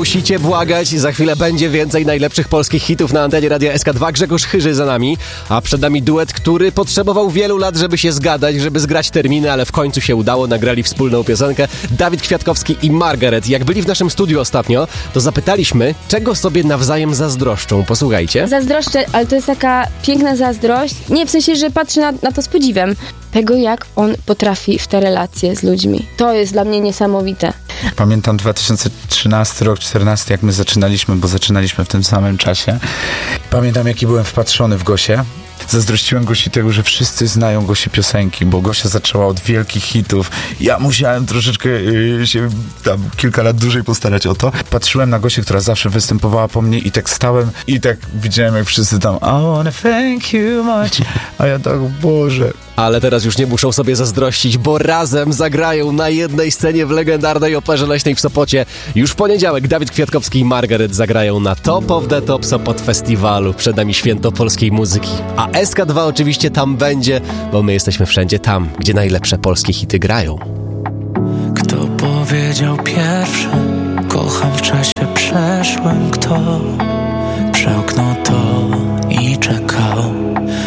musicie błagać, za chwilę będzie więcej najlepszych polskich hitów na antenie Radia SK2. Grzegorz Chyży za nami, a przed nami duet, który potrzebował wielu lat, żeby się zgadać, żeby zgrać terminy, ale w końcu się udało, nagrali wspólną piosenkę. Dawid Kwiatkowski i Margaret. Jak byli w naszym studiu ostatnio, to zapytaliśmy, czego sobie nawzajem zazdroszczą. Posłuchajcie. Zazdroszczę, ale to jest taka piękna zazdrość. Nie, w sensie, że patrzę na to z podziwem. Tego, jak on potrafi w te relacje z ludźmi. To jest dla mnie niesamowite. Pamiętam 2013 rok, 2014, jak my zaczynaliśmy, bo zaczynaliśmy w tym samym czasie. Pamiętam, jaki byłem wpatrzony w Gosię. Zazdrościłem Gosi tego, że wszyscy znają Gosi piosenki, bo Gosia zaczęła od wielkich hitów. Ja musiałem troszeczkę się tam kilka lat dłużej postarać o to. Patrzyłem na Gosię, która zawsze występowała po mnie i tak stałem i tak widziałem, jak wszyscy tam I wanna thank you much. A ja tak, Boże. Ale teraz już nie muszą sobie zazdrościć, bo razem zagrają na jednej scenie w legendarnej Operze Leśnej w Sopocie. Już w poniedziałek Dawid Kwiatkowski i Margaret zagrają na Top of the Top Sopot Festiwalu. Przed nami święto polskiej muzyki. A SK2 oczywiście tam będzie, bo my jesteśmy wszędzie tam, gdzie najlepsze polskie hity grają. Kto powiedział pierwszy, kocham w czasie